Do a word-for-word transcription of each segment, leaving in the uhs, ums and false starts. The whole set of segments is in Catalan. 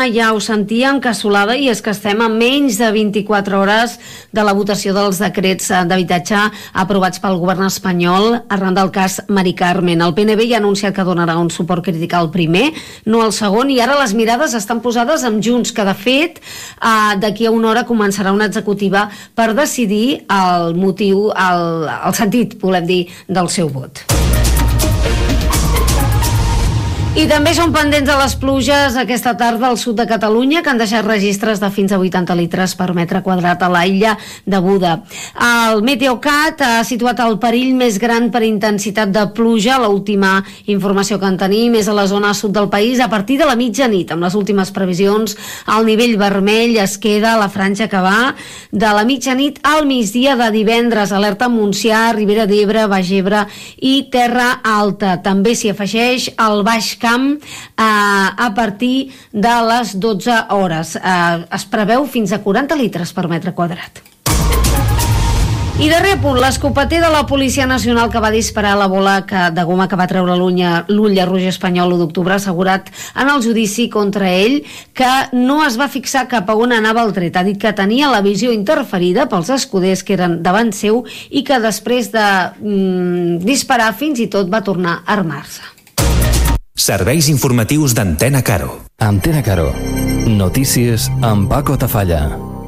Ja ho sentíem, cassolada, i és que estem a menys de vint-i-quatre hores de la votació dels decrets d'habitatge aprovats pel govern espanyol arran del cas Mari Carmen. El P N V ja ha anunciat que donarà un suport crític al primer, no al segon, i ara les mirades estan posades amb Junts, que de fet eh, d'aquí a una hora començarà una executiva per decidir el motiu, el, el sentit, volem dir, del seu vot. I també són pendents de les pluges aquesta tarda al sud de Catalunya, que han deixat registres de fins a vuitanta litres per metre quadrat a la illa de Buda. El Meteocat ha situat el perill més gran per intensitat de pluja. L'última informació que en tenim és a la zona sud del país a partir de la mitjanit. Amb les últimes previsions, el nivell vermell es queda a la franja que va de la mitjanit al migdia de divendres. Alerta Montsià, Ribera d'Ebre, Baix Ebre i Terra Alta. També s'hi afegeix el Baix Camp eh, a partir de les dotze hores. Eh, es preveu fins a quaranta litres per metre quadrat. I darrer punt, l'escopeter de la Policia Nacional que va disparar la bola que, de goma que va treure l'ull a Roger Espanyol l'u d'octubre ha assegurat en el judici contra ell que no es va fixar cap a on anava el tret. Ha dit que tenia la visió interferida pels escuders que eren davant seu i que després de mm, disparar fins i tot va tornar a armar-se. Serveis informatius d'Antena Caro. Antena Caro. Notícies amb Paco Tafalla.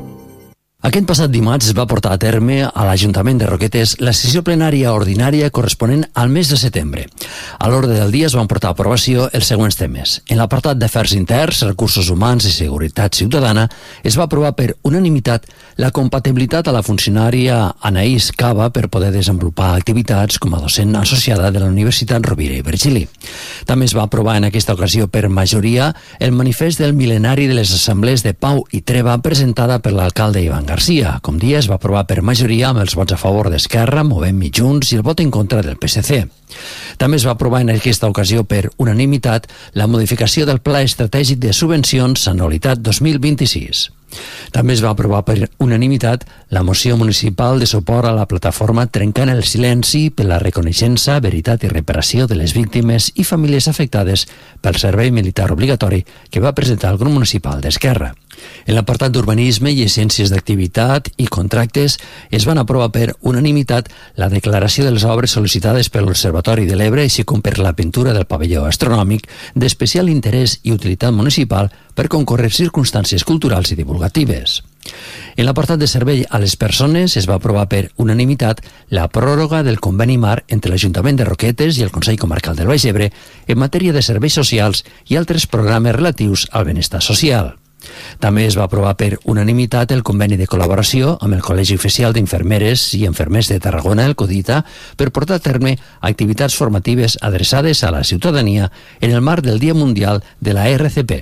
Aquest passat dimarts es va portar a terme a l'Ajuntament de Roquetes la sessió plenària ordinària corresponent al mes de setembre. A l'ordre del dia es van portar a aprovació els següents temes. En l'apartat d'Afers Interns, Recursos Humans i Seguretat Ciutadana es va aprovar per unanimitat la compatibilitat a la funcionària Anaïs Cava per poder desenvolupar activitats com a docent associada de la Universitat Rovira i Virgili. També es va aprovar en aquesta ocasió per majoria el manifest del mil·lenari de les assemblees de Pau i Treva presentada per l'alcalde Ivan Garcia. Com dia, es va aprovar per majoria amb els vots a favor d'Esquerra, Movem i Junts i el vot en contra del P S C. També es va aprovar en aquesta ocasió per unanimitat la modificació del Pla Estratègic de Subvencions Anualitat dos mil vint-i-sis. També es va aprovar per unanimitat la moció municipal de suport a la plataforma Trencant el Silenci per la reconeixença, veritat i reparació de les víctimes i famílies afectades pel servei militar obligatori que va presentar el grup municipal d'Esquerra. En l'apartat d'Urbanisme i Ciències d'Activitat i Contractes es van aprovar per unanimitat la declaració de les obres sol·licitades per l'Observatori de l'Ebre, així com per la pintura del pavelló astronòmic d'especial interès i utilitat municipal per concórrer circumstàncies culturals i divulgatives. En l'apartat de servei a les persones es va aprovar per unanimitat la pròrroga del conveni marc entre l'Ajuntament de Roquetes i el Consell Comarcal del Baix Ebre en matèria de serveis socials i altres programes relatius al benestar social. També es va aprovar per unanimitat el conveni de col·laboració amb el Col·legi Oficial d'Infermeres i Infermers de Tarragona, el CODITA, per portar a terme activitats formatives adreçades a la ciutadania en el marc del Dia Mundial de la R C P.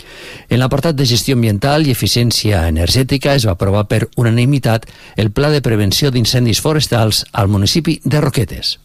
En l'apartat de gestió ambiental i eficiència energètica es va aprovar per unanimitat el Pla de Prevenció d'Incendis Forestals al municipi de Roquetes.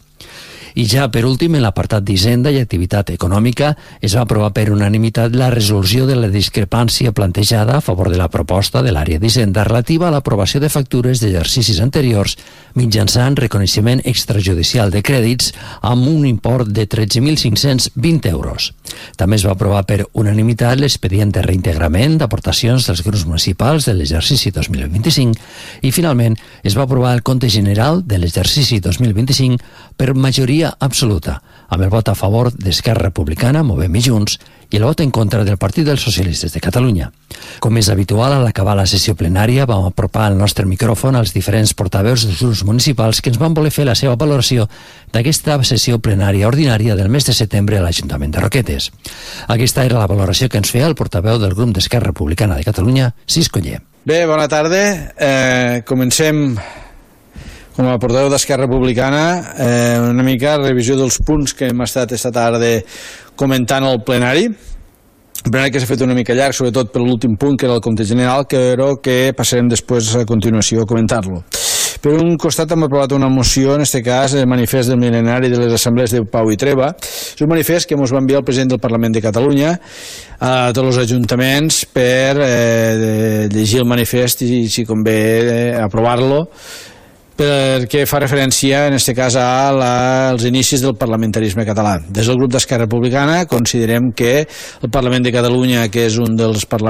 I ja, per últim, en l'apartat d'Hisenda i Activitat Econòmica es va aprovar per unanimitat la resolució de la discrepància plantejada a favor de la proposta de l'àrea d'Hisenda relativa a l'aprovació de factures d'exercicis anteriors mitjançant reconeixement extrajudicial de crèdits amb un import de tretze mil cinc-cents vint euros. També es va aprovar per unanimitat l'expedient de reintegrament d'aportacions dels grups municipals de l'exercici dos mil vint-i-cinc i, finalment, es va aprovar el compte general de l'exercici dos mil vint-i-cinc per majoria absoluta, amb el vot a favor d'Esquerra Republicana, Movem i Junts, i el vot en contra del Partit dels Socialistes de Catalunya. Com és habitual, a l'acabar la sessió plenària vam apropar el nostre micròfon als diferents portaveus dels grups municipals que ens van voler fer la seva valoració d'aquesta sessió plenària ordinària del mes de setembre a l'Ajuntament de Roquetes. Aquesta era la valoració que ens feia el portaveu del grup d'Esquerra Republicana de Catalunya, Cis Coller. Bé, bona tarda. Eh, comencem com a portaveu d'Esquerra Republicana, eh, una mica revisió dels punts que hem estat esta tarda comentant al plenari. El plenari que s'ha fet una mica llarg, sobretot per l'últim punt, que era el compte general, però que passarem després a continuació a comentar-lo. Per un costat hem aprovat una moció, en aquest cas, el manifest del mil·lenari de les assemblees de Pau i Treva. És un manifest que ens va enviar el president del Parlament de Catalunya a tots els ajuntaments per eh, llegir el manifest i, si convé, eh, aprovar-lo perquè fa referència en aquest cas a la, als inicis del parlamentarisme català. Des del grup d'Esquerra Republicana considerem que el Parlament de Catalunya, que és un dels parlaments